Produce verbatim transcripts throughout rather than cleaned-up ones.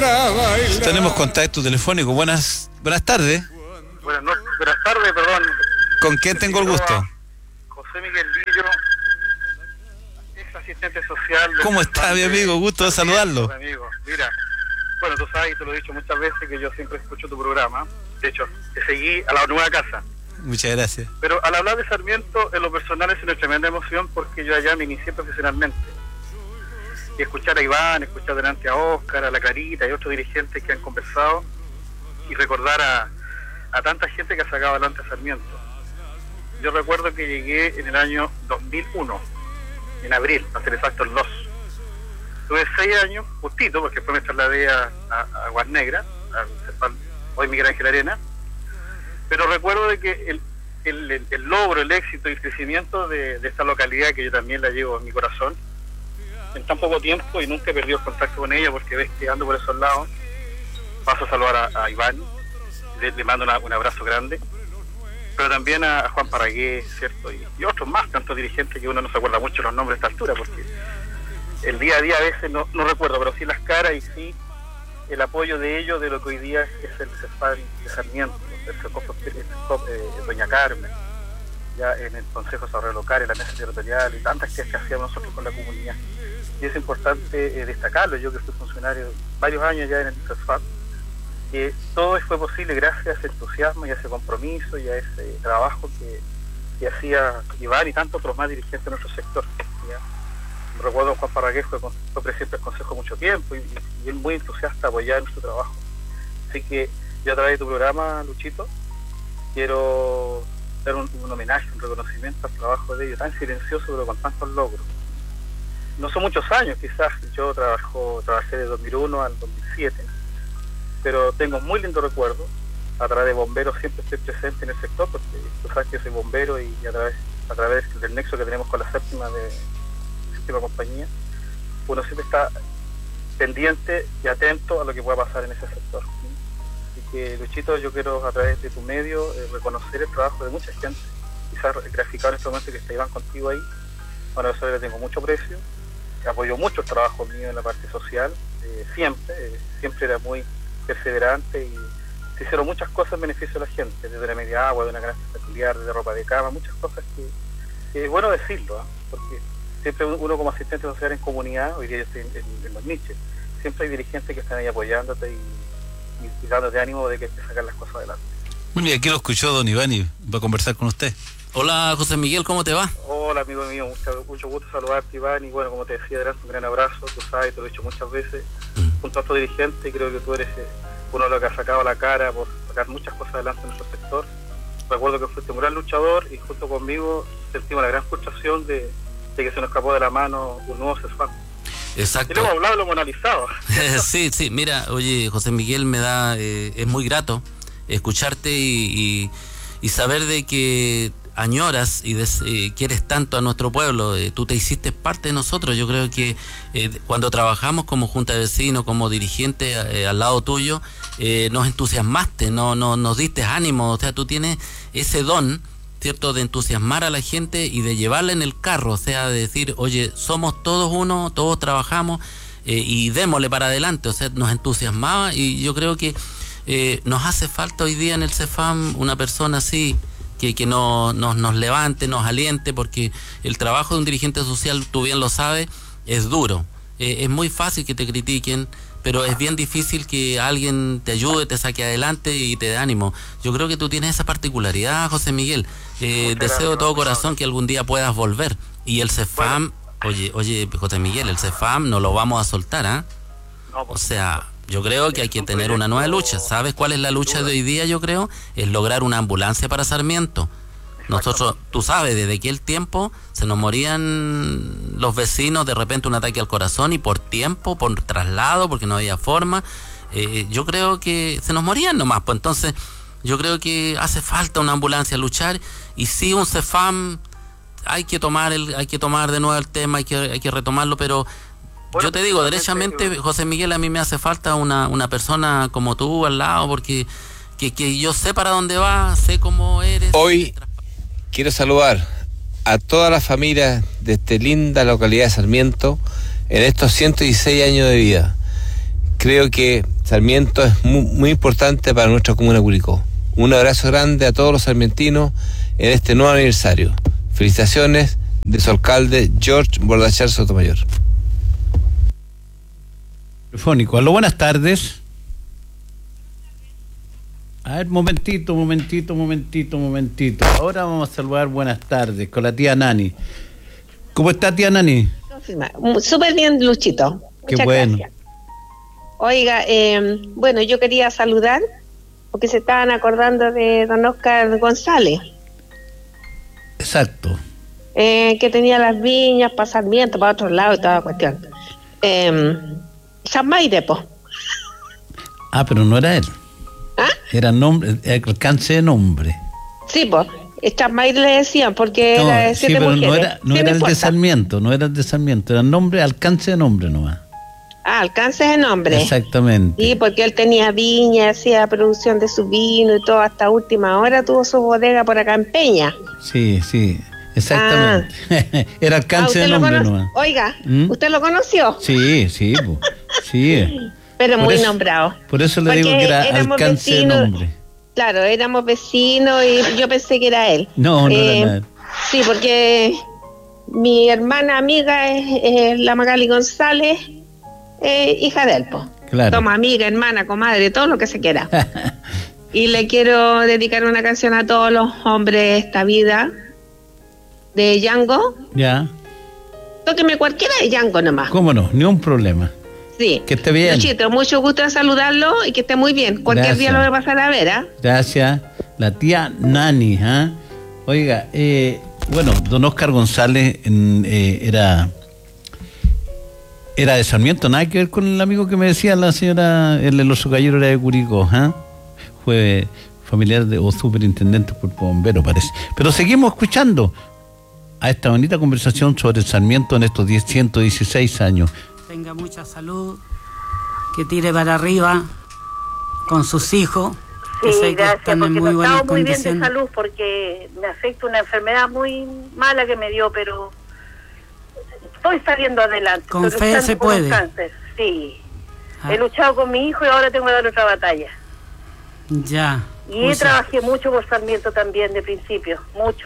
Tenemos contacto telefónico. Buenas, buenas tardes. Buenas noches, buenas tardes, perdón. ¿Con quién tengo el gusto? José Miguel Lillo, ex asistente social. ¿Cómo está, mi amigo? Gusto de saludarlo. Amigo, mira, bueno, tú sabes, y te lo he dicho muchas veces, que yo siempre escucho tu programa. De hecho, te seguí a la nueva casa. Muchas gracias. Pero al hablar de Sarmiento, en lo personal es una tremenda emoción, porque yo allá me inicié profesionalmente. Y escuchar a Iván, escuchar delante a Óscar, a La Carita y otros dirigentes que han conversado, y recordar a, a tanta gente que ha sacado adelante a Sarmiento. Yo recuerdo que llegué en el año dos mil uno, en abril, para ser exacto, el dos. Tuve seis años, justito, porque después me trasladé a, a, a Aguas Negras, a, a, hoy Miguel Ángel Arena. Pero recuerdo de que el, el, el, el logro, el éxito y el crecimiento de, de esta localidad, que yo también la llevo en mi corazón, en tan poco tiempo, y nunca he perdido el contacto con ella, porque ves que ando por esos lados, paso a saludar a, a Iván, le, le mando una, un abrazo grande, pero también a, a Juan Parragués, ¿cierto? Y, y otros más, tantos dirigentes que uno no se acuerda mucho los nombres a esta altura, porque el día a día a veces no, no recuerdo, pero sí las caras y sí el apoyo de ellos, de lo que hoy día es el CESFAM de Sarmiento, el CESCOP, el CESCOP eh, Doña Carmen, ya en el Consejo de Desarrollo Local, en la mesa territorial, y tantas cosas que hacíamos nosotros con la comunidad. Y es importante eh, destacarlo, yo que fui funcionario varios años ya en el CESFAM, que todo fue posible gracias a ese entusiasmo y a ese compromiso y a ese trabajo que, que hacía Iván y tantos otros más dirigentes de nuestro sector. ¿Ya? Me recuerdo Juan Parragués fue, fue presidente del Consejo mucho tiempo y, y él muy entusiasta apoyar nuestro trabajo. Así que yo a través de tu programa, Luchito, quiero dar un, un homenaje, un reconocimiento al trabajo de ellos, tan silencioso pero con tantos logros. No son muchos años, quizás, yo trabajo, trabajé de dos mil uno al dos mil siete, pero tengo muy lindo recuerdo. A través de bomberos siempre estoy presente en el sector, porque tú sabes que soy bombero y a través, a través del nexo que tenemos con la séptima de séptima compañía, uno siempre está pendiente y atento a lo que pueda pasar en ese sector. Así que, Luchito, yo quiero a través de tu medio eh, reconocer el trabajo de mucha gente, quizás graficar en este momento que está Iván contigo ahí. Bueno, eso le tengo mucho precio, apoyó mucho el trabajo mío en la parte social, eh, siempre, eh, siempre era muy perseverante y se hicieron muchas cosas en beneficio de la gente, desde la media agua, de una canasta peculiar, de ropa de cama, muchas cosas que, que es bueno decirlo, ¿eh? Porque siempre uno como asistente social en comunidad, hoy día yo estoy en, en, en los niches, siempre hay dirigentes que están ahí apoyándote y, y, y dándote ánimo de que hay que sacar las cosas adelante. Muy bien, aquí lo escuchó don Iván y va a conversar con usted. Hola, José Miguel, ¿cómo te va? Hola, amigo mío, mucho, mucho gusto saludarte, Iván, y bueno, como te decía, adelante, un gran abrazo, tú sabes, te lo he dicho muchas veces, mm. junto a tu dirigente, creo que tú eres eh, uno de los que ha sacado la cara por sacar muchas cosas adelante en nuestro sector. Recuerdo que fuiste un gran luchador y junto conmigo sentimos la gran frustración de, de que se nos escapó de la mano un nuevo CESFAM. Exacto. Y lo hemos hablado, lo hemos analizado. Sí, sí, mira, oye, José Miguel, me da, eh, es muy grato escucharte y, y, y saber de que añoras y des, eh, quieres tanto a nuestro pueblo, eh, tú te hiciste parte de nosotros. Yo creo que eh, cuando trabajamos como junta de vecinos, como dirigente eh, al lado tuyo, eh, nos entusiasmaste, no, no, nos diste ánimo, o sea, tú tienes ese don, ¿cierto?, de entusiasmar a la gente y de llevarla en el carro, o sea, de decir, oye, somos todos uno, todos trabajamos eh, y démosle para adelante, o sea, nos entusiasmaba y yo creo que eh, nos hace falta hoy día en el CESFAM una persona así, que, que no, nos, nos levante, nos aliente, porque el trabajo de un dirigente social, tú bien lo sabes, es duro. Eh, es muy fácil que te critiquen, pero es bien difícil que alguien te ayude, te saque adelante y te dé ánimo. Yo creo que tú tienes esa particularidad, José Miguel. Eh, deseo de todo corazón que algún día puedas volver. Y el CESFAM, oye, oye, José Miguel, el CESFAM no lo vamos a soltar, ¿ah? ¿eh? O sea, yo creo que hay que tener una nueva lucha. ¿Sabes cuál es la lucha de hoy día, yo creo? Es lograr una ambulancia para Sarmiento. Nosotros, tú sabes, desde aquel tiempo se nos morían los vecinos, de repente un ataque al corazón y por tiempo, por traslado, porque no había forma. Eh, yo creo que se nos morían nomás, pues entonces yo creo que hace falta una ambulancia a luchar y sí un CESFAM, hay que tomar el, hay que tomar de nuevo el tema, hay que, hay que retomarlo, pero bueno, yo te digo, derechamente, José Miguel, a mí me hace falta una, una persona como tú al lado, porque que, que yo sé para dónde va, sé cómo eres. Hoy quiero saludar a toda la familia de esta linda localidad de Sarmiento en estos ciento dieciséis años de vida. creo que Sarmiento es muy, muy importante para nuestra comuna de Curicó. Un abrazo grande a todos los sarmientinos en este nuevo aniversario. Felicitaciones de su alcalde George Bordachar Sotomayor. Telefónico. Aló, buenas tardes. A ver, momentito, momentito, momentito, momentito. Ahora vamos a saludar buenas tardes con la tía Nani. ¿Cómo está, tía Nani? Súper bien, Luchito. Qué Muchas bueno. gracias. Oiga, eh, bueno, yo quería saludar porque se estaban acordando de don Oscar González, Exacto. eh, que tenía las viñas para Sarmiento, para otro lado y toda la cuestión. Eh, San Maire, po. Ah, pero no era él. ¿Ah? Era nombre, alcance de nombre. Sí, pues. San Maire le decían porque No, era de sí, siete pero mujeres. no era, no Sí, era el de importa. Sarmiento, no era el de Sarmiento, era nombre, alcance de nombre nomás. Ah, alcance de nombre. Exactamente. Sí, porque él tenía viña, hacía producción de su vino y todo, hasta última hora tuvo su bodega por acá en Peña. Sí, sí, exactamente. Era Ah, alcance ¿usted de lo nombre conoce? nomás. Oiga, ¿Mm? ¿usted lo conoció? Sí, sí, po. Sí. Pero Por muy eso- nombrado. Por eso le Porque digo que era éramos alcance vecinos. de nombre. Claro, éramos vecinos y yo pensé que era él. No, no Eh, era nada. Sí, porque mi hermana amiga es, es la Magali González, eh, hija de él, po. Claro. Como amiga, hermana, comadre, todo lo que se quiera. Y le quiero dedicar una canción a todos los hombres de esta vida, de Django. Ya, Tóqueme cualquiera de Django nomás. cómo no, ni un problema. Sí. Que esté bien. Luchito, mucho gusto en saludarlo y que esté muy bien. Cualquier Gracias. día lo voy a pasar a ver, ¿ah? Gracias. La tía Nani, ¿ah? Oiga, eh, bueno, don Oscar González en, eh, era era de Sarmiento, nada que ver con el amigo que me decía la señora, el, el oso gallero era de Curicó, ¿ah? Fue familiar de, o superintendente por bombero, parece. Pero seguimos escuchando a esta bonita conversación sobre Sarmiento en estos ciento dieciséis años. Tenga mucha salud, que tire para arriba con sus hijos, que Sí, sé que gracias, están porque en no muy buenas estaba muy bien de condiciones. salud porque me afecta una enfermedad muy mala que me dio, pero estoy saliendo adelante. Con estoy fe luchando se por un puede. cáncer, sí. Ah, He luchado con mi hijo y ahora tengo que dar otra batalla. ya. Y Pucha, trabajé mucho por Sarmiento también de principio, mucho.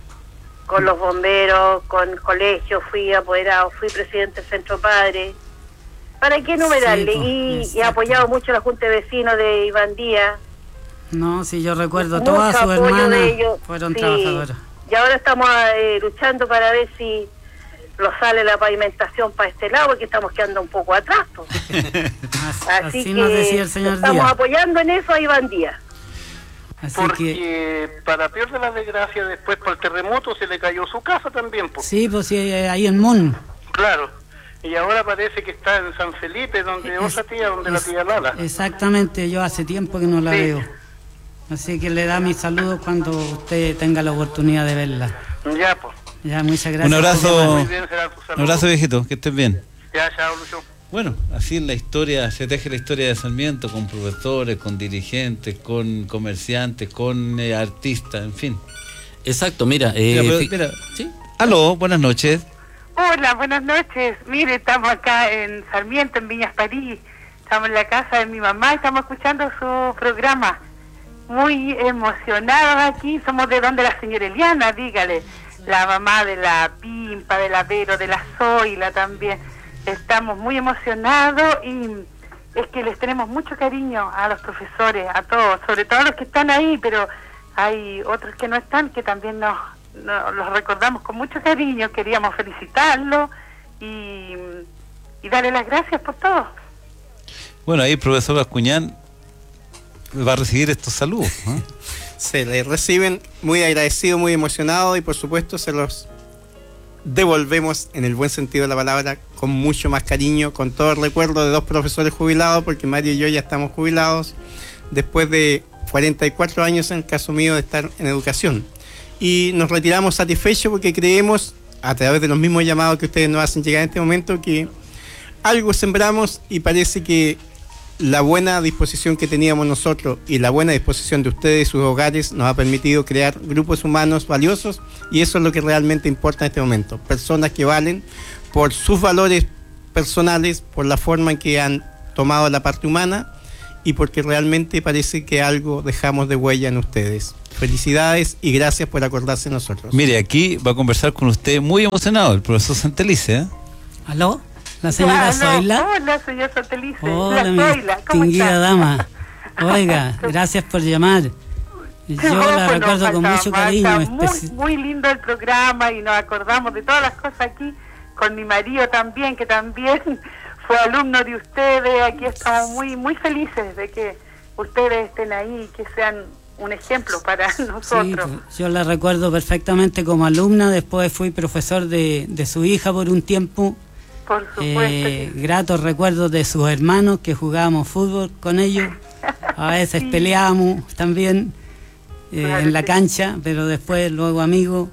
Con los bomberos, con colegios, fui apoderado, fui presidente del Centro Padre. ¿Para qué numerarle? Sí, pues, y, y he exacto. apoyado mucho a la Junta de Vecinos de Iván Díaz. No, si yo recuerdo, Mucho todas sus apoyo hermanas de ellos, fueron sí. trabajadoras. Y ahora estamos eh, luchando para ver si lo sale la pavimentación para este lado, porque estamos quedando un poco atrás. Pues. Así, Así así que nos decía el señor estamos Díaz. apoyando en eso a Iván Díaz. Así Porque que, para peor de la desgracia, después por el terremoto se le cayó su casa también, pues. sí, pues sí, eh, ahí en Moon. Claro. Y ahora parece que está en San Felipe, donde Es- otra tía, donde es- la tía Lala. Exactamente, yo hace tiempo que no la Sí. veo. Así que le da mis saludos cuando usted tenga la oportunidad de verla. Ya, pues. Ya, muchas gracias. Un por abrazo. llamar. Muy bien, será tu Un saludo. abrazo, viejito, que estés bien. Ya, chao, Lucho. Bueno, así es la historia, se teje la historia de Sarmiento con profesores, con dirigentes, con comerciantes, con eh, artistas, en fin. Exacto, mira. Eh, Mira, pero- fi- mira. ¿Sí? Aló, buenas noches. Hola, buenas noches. Mire, estamos acá en Sarmiento, en Viñas París. Estamos en la casa de mi mamá y estamos escuchando su programa. Muy emocionados aquí. Somos de donde la señora Eliana, dígale. La mamá de la Pimpa, de la Vero, de la Zoila también. Estamos muy emocionados y es que les tenemos mucho cariño a los profesores, a todos, sobre todo a los que están ahí, pero hay otros que no están que también nos, nos los recordamos con mucho cariño. Queríamos felicitarlos y, y darle las gracias por todo. Bueno, ahí el profesor Bascuñán va a recibir estos saludos, ¿eh? Se le reciben muy agradecidos, muy emocionados y por supuesto se los devolvemos en el buen sentido de la palabra con mucho más cariño, con todo el recuerdo de dos profesores jubilados, porque Mario y yo ya estamos jubilados después de cuarenta y cuatro años en el caso mío de estar en educación, y nos retiramos satisfechos porque creemos, a través de los mismos llamados que ustedes nos hacen llegar en este momento, que algo sembramos y parece que la buena disposición que teníamos nosotros y la buena disposición de ustedes y sus hogares nos ha permitido crear grupos humanos valiosos, y eso es lo que realmente importa en este momento. Personas que valen por sus valores personales, por la forma en que han tomado la parte humana y porque realmente parece que algo dejamos de huella en ustedes. Felicidades y gracias por acordarse de nosotros. Mire, aquí va a conversar con usted muy emocionado el profesor Santelice, ¿eh? ¿Aló? ¿La señora Ah, no. Zoila? Hola, señora Santelice. Hola, La mi Zoila, ¿cómo distinguida está? dama. Oiga, gracias por llamar. Yo No, la pues recuerdo nos con faltaba mucho más, cariño. está muy, especi- muy lindo el programa y nos acordamos de todas las cosas aquí, con mi marido también, que también fue alumno de ustedes. Aquí estamos muy muy felices de que ustedes estén ahí, que sean un ejemplo para Sí, nosotros. pues, yo la recuerdo perfectamente como alumna, después fui profesor de, de su hija por un tiempo. Por supuesto. Eh, que- gratos recuerdos de sus hermanos que jugábamos fútbol con ellos. A veces Sí. peleábamos también eh, Claro en la que cancha, pero después luego amigos.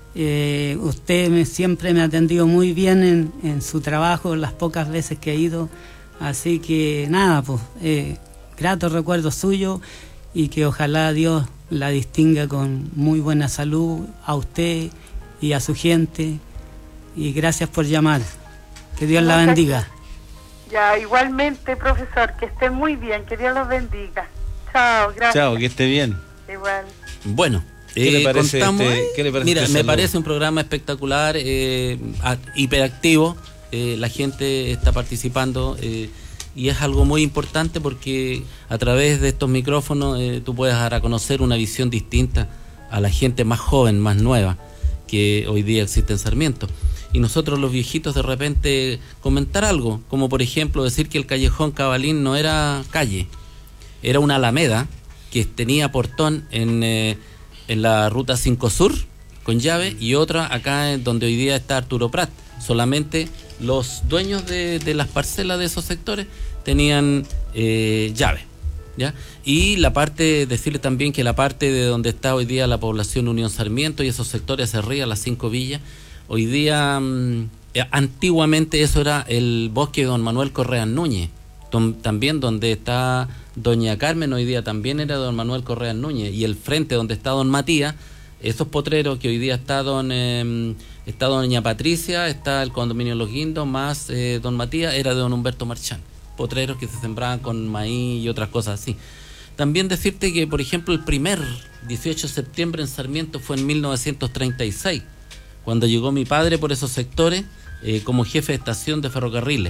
Eh, usted me, siempre me ha atendido muy bien en, en su trabajo, las pocas veces que he ido. Así que nada, pues eh, gratos recuerdos suyos y que ojalá Dios la distinga con muy buena salud a usted y a su gente. Y gracias por llamar. Que Dios la Muchas bendiga. Ya, igualmente, profesor, que esté muy bien, que Dios los bendiga. Chao, gracias. Chao, que esté bien. Igual. Bueno, ¿Qué le eh, parece contamos- este- qué le parece Mira, este me saludo? parece un programa espectacular, eh, a- hiperactivo. eh, la gente está participando eh, y es algo muy importante porque a través de estos micrófonos eh, tú puedes dar a conocer una visión distinta a la gente más joven, más nueva que hoy día existe en Sarmiento. Y nosotros los viejitos de repente comentar algo, como por ejemplo decir que el callejón Cabalín no era calle, era una alameda que tenía portón en, eh, en la ruta cinco Sur con llave y otra acá en donde hoy día está Arturo Prat. Solamente los dueños de, de las parcelas de esos sectores tenían eh, llave, ¿ya? Y la parte, decirle también que la parte de donde está hoy día la población Unión Sarmiento y esos sectores hacia arriba, las cinco villas, hoy día, mm, eh, antiguamente eso era el bosque de don Manuel Correa Núñez, don- también donde está doña Carmen, hoy día también era don Manuel Correa Núñez, y el frente donde está don Matías, esos potreros que hoy día está don eh, está doña Patricia, está el condominio Los Guindos, más eh, don Matías, era de don Humberto Marchán, potreros que se sembraban con maíz y otras cosas así. También decirte que, por ejemplo, el primer dieciocho de septiembre en Sarmiento fue en mil novecientos treinta y seis, cuando llegó mi padre por esos sectores eh, como jefe de estación de ferrocarriles.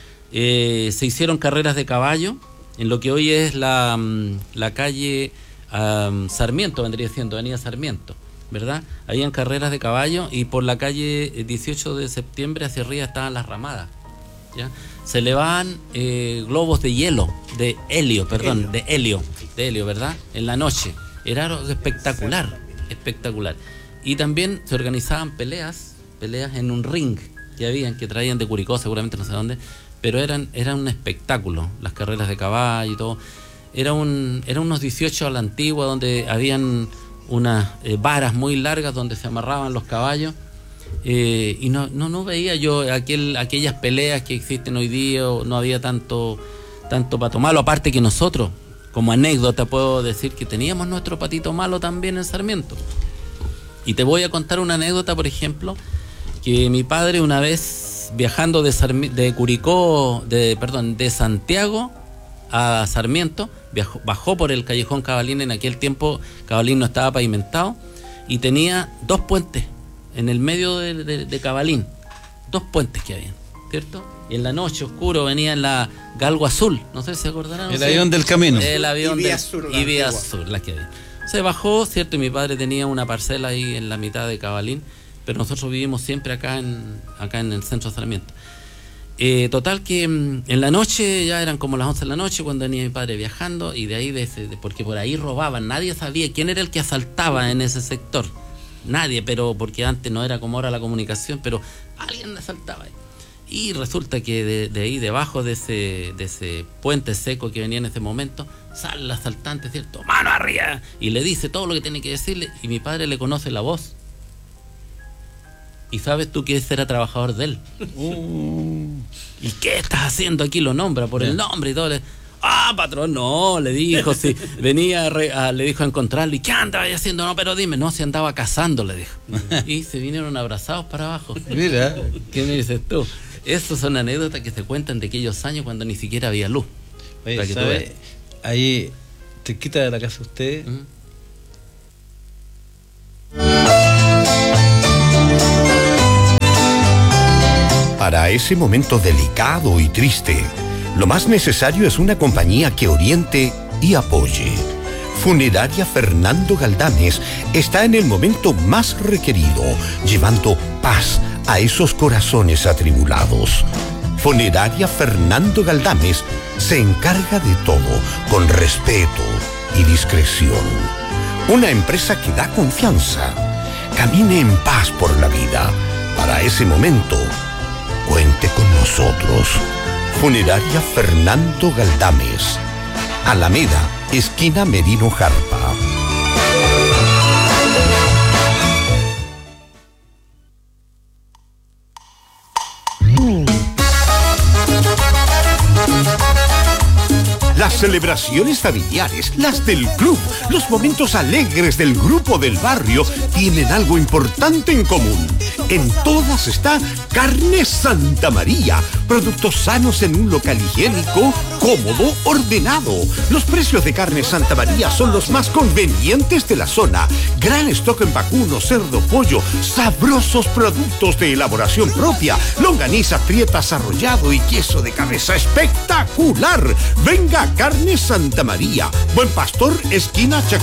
Eh, se hicieron carreras de caballo en lo que hoy es la, mm, la calle um, Sarmiento, vendría siendo Avenida Sarmiento, ¿verdad? Habían carreras de caballo y por la calle eh, dieciocho de septiembre hacia arriba estaban las ramadas, ¿ya? Se elevaban eh, globos de hielo, de helio, perdón, Helio. de helio, de helio, ¿verdad? En la noche. Era algo espectacular, espectacular. Y también se organizaban peleas, peleas en un ring que habían, que traían de Curicó, seguramente no sé dónde, pero eran, eran un espectáculo, las carreras de caballo y todo. Era un, eran unos dieciocho a la antigua, donde habían unas eh, varas muy largas donde se amarraban los caballos. Eh, y no, no no veía yo aquel, aquellas peleas que existen hoy día, o no había tanto tanto pato malo, aparte que nosotros, como anécdota puedo decir que teníamos nuestro patito malo también en Sarmiento. Y te voy a contar una anécdota, por ejemplo, que mi padre una vez viajando de, Sarmi- de Curicó, de perdón, de Santiago a Sarmiento, viajó, bajó por el callejón Cabalín. En aquel tiempo Cabalín no estaba pavimentado y tenía dos puentes en el medio de, de, de Cabalín, dos puentes que habían, ¿cierto? Y en la noche oscuro venía la Galgo Azul, no sé si se acordarán. El ¿sí? avión del camino. El avión Y Vía del- Sur, la y Vía antigua. Sur, la que había. Se bajó, ¿cierto? Y mi padre tenía una parcela ahí en la mitad de Cabalín, pero nosotros vivimos siempre acá en acá en el centro de Sarmiento. Eh, total que mm, en la noche, ya eran como las once de la noche cuando venía mi padre viajando, y de ahí, de ese- de- porque por ahí robaban, nadie sabía quién era el que asaltaba en ese sector. Nadie, pero porque antes no era como ahora la comunicación, pero alguien asaltaba ahí. Y resulta que de, de ahí, debajo de ese, de ese puente seco que venía en ese momento, sale el asaltante, ¿cierto? ¡Mano arriba! Y le dice todo lo que tiene que decirle, y mi padre le conoce la voz. Y sabes tú que ese era trabajador de él. ¿Y qué estás haciendo aquí? Lo nombra por el nombre y todo. Le, ah, patrón, no, le dijo, sí. Venía, a re- a- le dijo a encontrarlo. ¿Y qué andaba haciendo? No, pero dime, no, se andaba cazando, le dijo. Y se vinieron abrazados para abajo. Mira. ¿Qué me dices tú? Esas son anécdotas que se cuentan de aquellos años cuando ni siquiera había luz. Oye, Para que tú ¿sabe? veas. Ahí, te quita de la casa usted. ¿Mm? Para ese momento delicado y triste, lo más necesario es una compañía que oriente y apoye. Funeraria Fernando Galdames está en el momento más requerido, llevando paz a esos corazones atribulados. Funeraria Fernando Galdames se encarga de todo con respeto y discreción. Una empresa que da confianza. Camine en paz por la vida. Para ese momento, cuente con nosotros. Funeraria Fernando Galdames. Alameda, esquina Merino Jarpa. Las celebraciones familiares, las del club, los momentos alegres del grupo del barrio tienen algo importante en común. En todas está Carne Santa María, productos sanos en un local higiénico, cómodo, ordenado. Los precios de Carne Santa María son los más convenientes de la zona. Gran stock en vacuno, cerdo, pollo, sabrosos productos de elaboración propia, longaniza, prietas, arrollado y queso de cabeza espectacular. Venga, Carne Santa María, Buen Pastor, esquina Chaco.